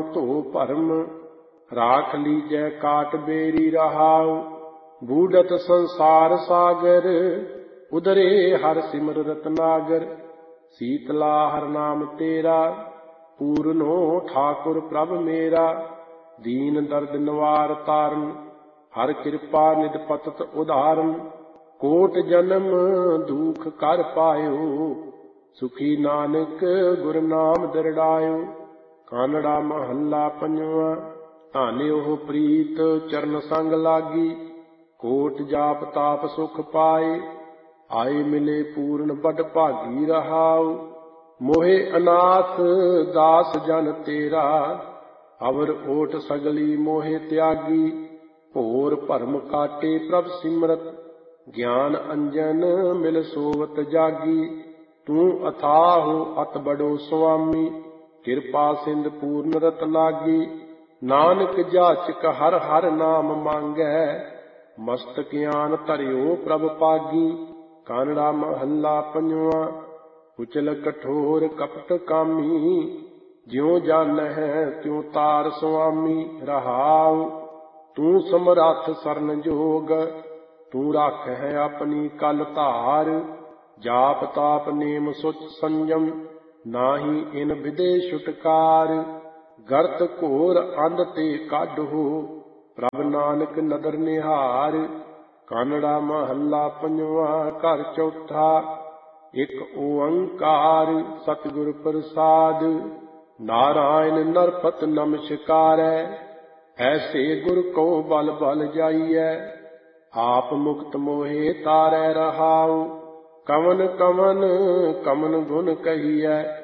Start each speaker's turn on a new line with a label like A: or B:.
A: ਧੋ ਭਰਮ, ਰਾਖ ਲੀਜੈ ਕਾਟ ਬੇਰੀ ਰਹਾਉ। ਬੂਢਤ ਸੰਸਾਰ ਸਾਗਰ, ਉਦਰੇ ਹਰ ਸਿਮਰ ਰਤਨਾਗਰ। ਸੀਤਲਾ ਹਰ ਨਾਮ ਤੇਰਾ, ਪੂਰਨੋ ਠਾਕੁਰ ਪ੍ਰਭ ਮੇਰਾ। ਦੀਨ ਦਰਦ ਨਿਵਾਰ ਤਾਰਨ, ਹਰ ਕਿਰਪਾ ਨਿਧ ਪਤਤ ਉਧਾਰਨ। ਕੋਟ ਜਨਮ ਦੁਖ ਕਰ ਪਾਇਓ, ਸੁਖੀ ਨਾਨਕ ਗੁਰ ਨਾਮ ਦਰੜਾਇਓ। ਕਾਨੜਾ ਮਹੱਲਾ ਪੰਜਵਾਂ। ਧਨ ਉਹ ਪ੍ਰੀਤ ਚਰਨ ਸੰਗ ਲਾਗੀ, ਕੋਟ ਜਾਪ ਤਾਪ ਸੁਖ ਪਾਏ। ਆਏ ਮਿਲੇ ਪੂਰਨ ਬਡ ਭਾਗੀ ਰਹਾਉ, ਮੋਹਿ ਅਨਾਥ ਦਾਸ ਜਨ ਤੇਰਾ। ਅਵਰ ਓਟ ਸਗਲੀ ਮੋਹਿ ਤਿਆਗੀ, ਭੋਰ ਭਰਮ ਕਾਟੇ ਪ੍ਰਭ ਸਿਮਰਤ। ਗਿਆਨ ਅੰਜਨ ਮਿਲ ਸੋਵਤ ਜਾਗੀ, ਤੂੰ ਅਥਾਹੁ ਅਤ ਬੜੋ ਸੁਆਮੀ। ਕਿਰਪਾ ਸਿੰਧ ਪੂਰਨ ਰਤ ਲਾਗੀ, ਨਾਨਕ ਜਾਚਕ ਹਰ ਹਰ ਨਾਮ ਮੰਗੈ। ਮਸਤਕ ਆਨ ਧਰਿਓ ਪ੍ਰਭ ਪਾਗੀ। ਕਾਨੜਾ ਮਹੱਲਾ ਪੰਜਵਾਂ। ਕੁਚਲ ਕਠੋਰ ਕਪਟ ਕਾਮੀ, ਜਿਉ ਜਾਣਹਿ ਤਿਉ ਤਾਰ ਸੁਆਮੀ ਰਹਾਉ। ਤੂੰ ਸਮਰੱਥ ਸਰਨ ਜੋਗ, ਤੂੰ ਰਾਖਹਿ ਆਪਣੀ ਕਲ ਧਾਰ। ਜਾਪ ਤਾਪ ਨੇਮ ਸੁਚ ਸੰਜਮ, ਨਾਹੀ ਇਨ ਵਿਦੇ ਛੁਟਕਾਰ। ਗਰਤ ਘੋਰ ਅੰਧ ਤੇ ਕਾਢੋ, ਪ੍ਰਭ ਨਾਨਕ ਨਦਰ ਨਿਹਾਰ। ਕਾਨੜਾ ਮਹੱਲਾ ਪੰਜਵਾਂ। ਘਰ ਚੌਥਾ। ਇਕ ਓੰਕਾਰ ਸਤਿਗੁਰ ਪ੍ਰਸਾਦ, ਨਾਰਾਇਣ ਨਰਪਤ ਨਮਸਕਾਰੈ। ਐਸੇ ਗੁਰ ਕੋ ਬਲ ਬਲ ਜਾਈਐ, ਆਪ ਮੁਕਤ ਮੋਹਿ ਤਾਰੈ ਰਹਾਉ। ਕਵਨ ਕਵਨ ਕਮਨ ਗੁਣ ਕਹੀਐ,